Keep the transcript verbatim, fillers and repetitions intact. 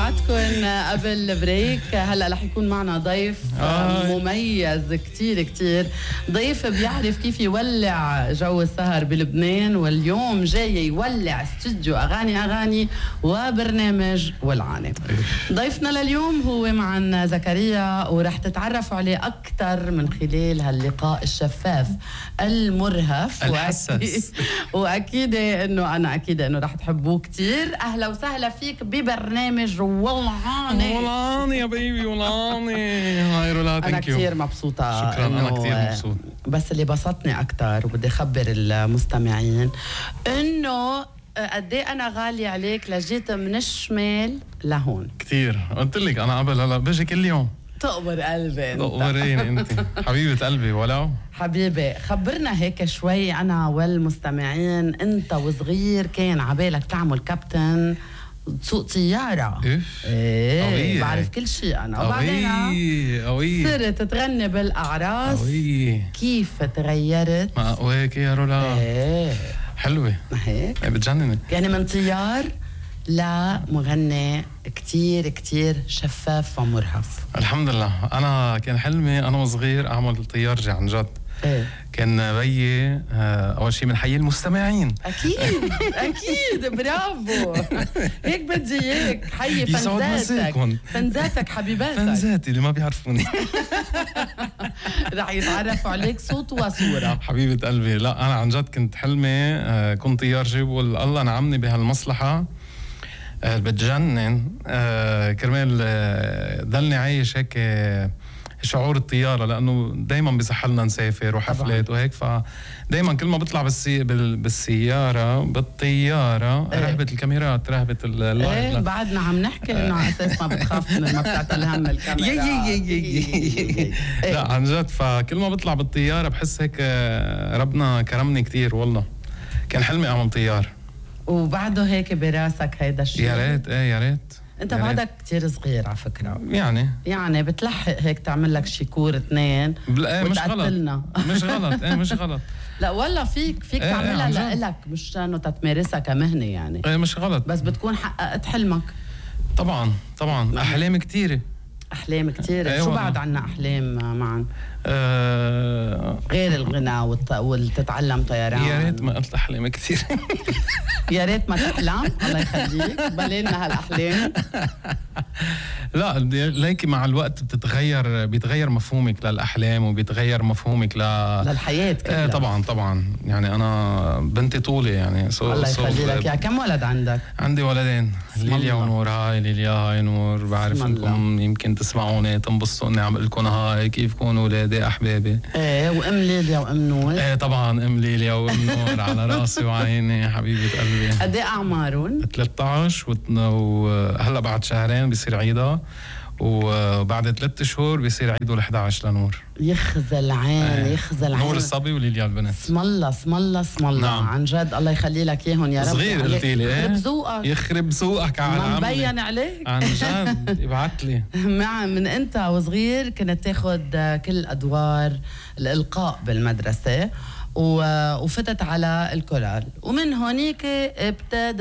وعدكن قبل بريك هلا رح يكون معنا ضيف آه. مميز كتير كتير، ضيف بيعرف كيف يولع جو السهر بلبنان، واليوم جاي يولع استوديو اغاني اغاني وبرنامج ولعانه. ضيفنا لليوم هو معنا زكريا، ورح تتعرفوا عليه اكثر من خلال هاللقاء الشفاف المرهف الحساس، واكيد انه انا اكيد انه رح تحبوه كتير. اهلا وسهلا فيك ببرنامج ولعانه. ولعانه يا بيبي ولعانه. هاي رولا، انا كثير مبسوطه. شكرا، انا كثير مبسوط. بس اللي بسطني اكثر وبدي اخبر المستمعين انه قد ايه انا غاليه عليك لجيت من الشمال لهون. كثير قلت لك انا قبل هلا بجي كل يوم. تقبر قلبي انت. تقبريني انت حبيبه قلبي. ولو حبيبي خبرنا هيك شوي انا والمستمعين، انت وصغير كان عبالك تعمل كابتن تسوق طياره؟ اف ايه بعرف كل شيء انا. وبعدين قوي صرت تغني بالاعراس. قوي. كيف تغيرت؟ ما قواك يا رولا. ايه حلوه هيك بتجنني. يعني من طيار لمغني كتير كتير شفاف ومرهف. الحمد لله. انا كان حلمي انا وصغير اعمل طيارجي عن جد. ايه كان بيي اول شيء بنحيي المستمعين. اكيد اكيد برافو. هيك بدي اياك حيي فنزاتك فنزاتك حبيباتك فنزاتي اللي ما بيعرفوني. رح يتعرفوا عليك صوت وصوره. حبيبه قلبي. لا انا عن جد كنت حلمي كنت طيارجي، والله نعمني بهالمصلحه. أه بتجنن. أه كرمال أه ضلني عايش هيك أه شعور الطياره، لانه دائما بيصحلنا نسافر وحفلات وهيك، فدائما كل ما بطلع بالسي بالسياره بالطياره ايه. رهبه الكاميرات، رهبه اللايف. ايه بعدنا عم نحكي انه على اساس ما بتخاف من ما بتعتل هم الكاميرا. لا عن جد، فكل ما بطلع بالطياره بحس هيك ربنا كرمني كتير. والله كان حلمي اعمل طيار. وبعده هيك براسك هيدا الشيء؟ يا ريت. ايه يا ريت. انت بعدك كتير صغير على فكره. يعني يعني بتلحق هيك تعمل لك شي كور اثنين. ايه مش غلط. مش غلط. ايه مش غلط. لا والله فيك فيك ايه تعملها لإلك، مش انه تتمارسها كمهنه يعني. ايه مش غلط، بس بتكون حققت حلمك. طبعا طبعا. احلام كثيره. احلام كثيره. ايه شو بعد عنا احلام معا؟ أه غير الغنى والت... والتتعلم طيران. يا ريت ما قلت احلام كثير. يا ريت ما تحلم. الله يخليك بلينا هالاحلام. لا ليكي مع الوقت بتتغير، بيتغير مفهومك للاحلام وبيتغير مفهومك ل... للحياه كلها. ايه طبعا طبعا. يعني انا بنتي طولي يعني سو الله يخلي لك. يا كم ولد عندك؟ عندي ولدين، ليليا ونور. هاي ليليا هاي نور. بعرف انكم يمكن تسمعوني تنبسطوا اني عم اقول لكم هاي كيفكم اولادي احبابي. ايه وام ليليا وام نور. ايه طبعا ام ليليا وام نور على راسي وعيني حبيبه قلبي. قد ايه اعمارهم؟ ثلاثة عشر وهلا بعد شهرين بيصير عيدها، وبعد ثلاث شهور بيصير عيده ال إحدى عشر لنور. يخزى العين. آه. يخزى العين. نور الصبي وليليا البنت. اسم الله اسم الله اسم الله. نعم. عن جد الله يخلي لك اياهم يا رب. صغير قلتي لي. يخرب ذوقك. يخرب ذوقك على ما مبين عليك. عن جد ابعت لي. مع من انت وصغير كنت تاخذ كل ادوار الالقاء بالمدرسه وفتت على الكورال، ومن هونيك ابتدى